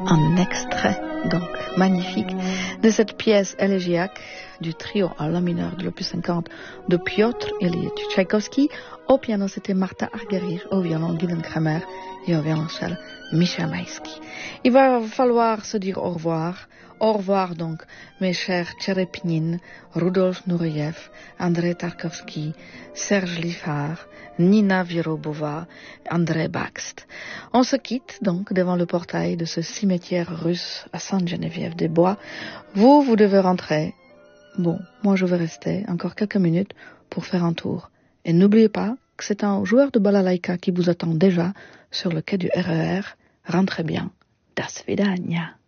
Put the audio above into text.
Un extrait, donc, magnifique de cette pièce élégiaque du trio à la mineur de l'opus 50 de Piotr Ilyich Tchaïkovski. Au piano, c'était Martha Argerich, au violon Gideon Kramer et au violoncelle Misha Maïski. Il va falloir se dire au revoir. Au revoir donc, mes chers Tcherepnine, Rudolf Nureyev, Andrei Tarkovsky, Serge Liffard, Nina Virobova, André Bakst. On se quitte donc devant le portail de ce cimetière russe à Sainte-Geneviève-des-Bois. Vous devez rentrer. Bon, moi je vais rester encore quelques minutes pour faire un tour. Et n'oubliez pas que c'est un joueur de balalaïka qui vous attend déjà sur le quai du RER. Rentrez bien. Das Vidania.